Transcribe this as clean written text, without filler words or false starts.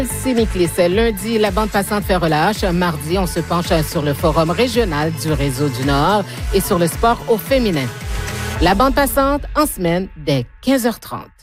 Séniclisse. Lundi, la bande passante fait relâche. Mardi, on se penche sur le forum régional du Réseau du Nord et sur le sport au féminin. La bande passante en semaine dès 15h30.